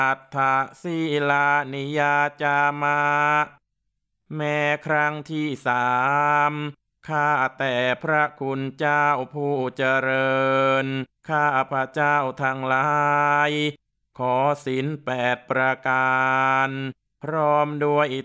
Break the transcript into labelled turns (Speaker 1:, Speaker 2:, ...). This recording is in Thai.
Speaker 1: อัฏฐศีลานิยาจามาแม้ครั้งที่3ข้าแต่พระคุณเจ้าผู้เจริญข้าพระเจ้าทั้งหลายขอศีล8ประการพร้อมด้วย